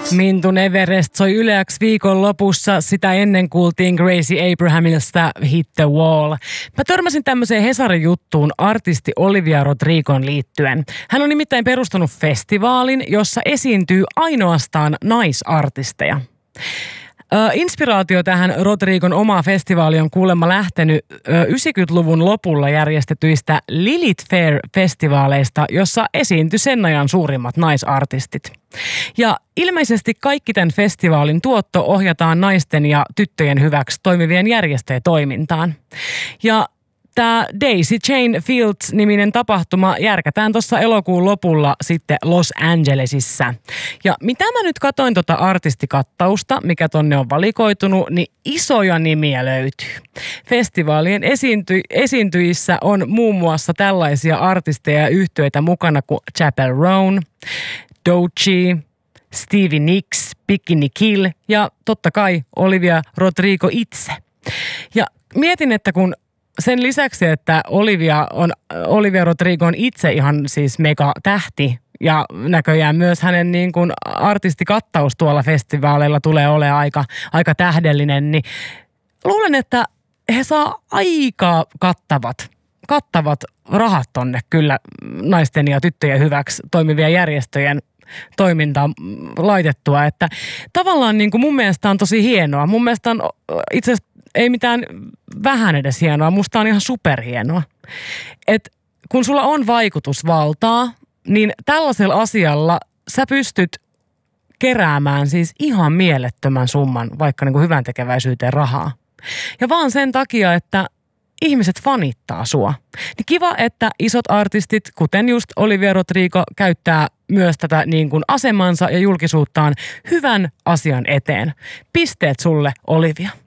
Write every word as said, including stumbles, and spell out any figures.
Mintun Everest soi Yle X viikon lopussa. Sitä ennen kuultiin Gracie Abrahamilta Hit the Wall. Mä törmäsin tämmöiseen Hesarin juttuun artisti Olivia Rodrigon liittyen. Hän on nimittäin perustanut festivaalin, jossa esiintyy ainoastaan naisartisteja. Inspiraatio tähän Rodrigon omaa festivaali on kuulemma lähtenyt yhdeksänkymmentäluvun lopulla järjestetyistä Lilith Fair-festivaaleista, jossa esiintyi sen ajan suurimmat naisartistit. Ja ilmeisesti kaikki tämän festivaalin tuotto ohjataan naisten ja tyttöjen hyväksi toimivien järjestöjen toimintaan. Ja tämä Daisy Chain Fields-niminen tapahtuma järkätään tuossa elokuun lopulla sitten Los Angelesissa. Ja mitä mä nyt katoin tota artistikattausta, mikä tonne on valikoitunut, niin isoja nimiä löytyy. Festivaalien esiinty- esiintyjissä on muun muassa tällaisia artisteja ja yhtyeitä mukana kuin Chappell Roan, Doechii, Stevie Nicks, Bikini Kill ja totta kai Olivia Rodrigo itse. Ja mietin, että kun sen lisäksi, että Olivia, on, Olivia Rodrigo on itse ihan siis mega tähti ja näköjään myös hänen niin kuin artistikattaus tuolla festivaaleilla tulee olemaan aika, aika tähdellinen, niin luulen, että he saa aika kattavat, kattavat rahat tonne kyllä naisten ja tyttöjen hyväksi toimivien järjestöjen toimintaan laitettua, että tavallaan niin kuin mun mielestä on tosi hienoa. Mun mielestä on itse asiassa ei mitään vähän edes hienoa, musta on ihan superhienoa. Et kun sulla on vaikutusvaltaa, niin tällaisella asialla sä pystyt keräämään siis ihan mielettömän summan vaikka niin kuin hyvän tekeväisyyteen rahaa. Ja vaan sen takia, että ihmiset fanittaa sua. Niin kiva, että isot artistit, kuten just Olivia Rodrigo, käyttää myös tätä niin kuin asemansa ja julkisuuttaan hyvän asian eteen. Pisteet sulle, Olivia.